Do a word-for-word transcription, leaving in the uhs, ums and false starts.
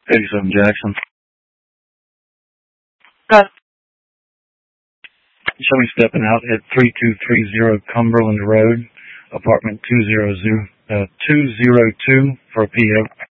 eighty-seven Jackson. Got it. Show me stepping out at three two three zero Cumberland Road, apartment two zero two for a P O.